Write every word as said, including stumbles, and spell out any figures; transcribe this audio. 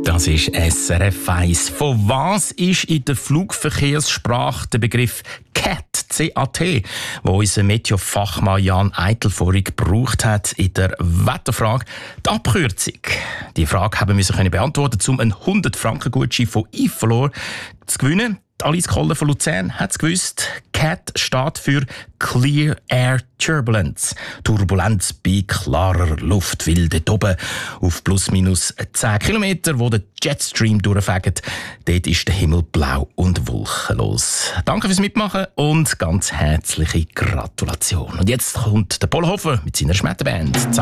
Das ist S R F eins. Von was ist in der Flugverkehrssprache der Begriff C A T, C A T, wo unser Meteo-Fachmann Jan Eitel vorhin gebraucht hat in der Wetterfrage, die Abkürzung? Die Frage haben wir können beantworten, um einen hundert Franken Gutschein von iFlor zu gewinnen. Alice Koller von Luzern hat es gewusst. C A T steht für Clear Air Turbulence. Turbulenz bei klarer Luft. Weil dort oben auf plus minus zehn Kilometer, wo der Jetstream durchfegt, dort ist der Himmel blau und wolkenlos. Danke fürs Mitmachen und ganz herzliche Gratulation. Und jetzt kommt der Paul Hofer mit seiner Schmetterband.